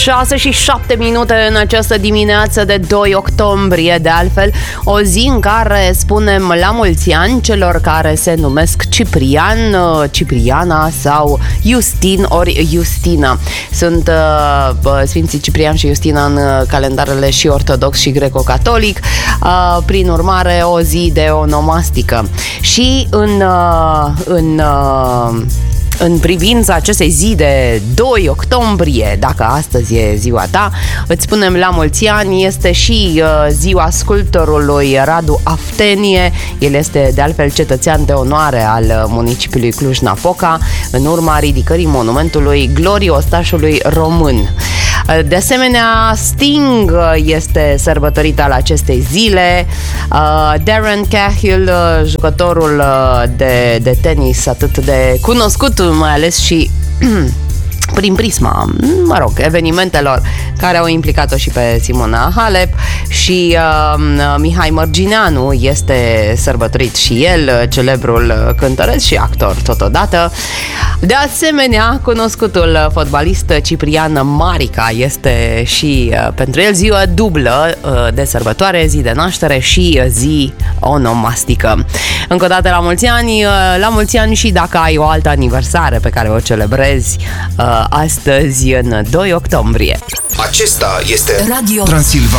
6:07 în această dimineață de 2 octombrie, de altfel, o zi în care spunem la mulți ani celor care se numesc Ciprian, Cipriana sau Justin ori Justina. Sunt Sfinții Ciprian și Justina în calendarele și ortodox și greco-catolic, prin urmare o zi de onomastică. Și în privința acestei zi de 2 octombrie, dacă astăzi e ziua ta, îți spunem la mulți ani. Este și ziua sculptorului Radu Aftenie. El este de altfel cetățean de onoare al municipiului Cluj-Napoca, în urma ridicării monumentului gloriei ostașului român. De asemenea, Sting este sărbătorit al acestei zile. Darren Cahill, jucătorul de tenis atât de cunoscut, mai ales și prin prisma, evenimentelor care au implicat-o și pe Simona Halep, și Mihai Mărgineanu este sărbătorit și el, celebrul cântăresc și actor totodată. De asemenea, cunoscutul fotbalist Ciprian Marica este și pentru el ziua dublă de sărbătoare, zi de naștere și zi onomastică. Încă o dată la mulți ani și dacă ai o altă aniversare pe care o celebrezi astăzi în 2 octombrie. Acesta este Radio Transilvania.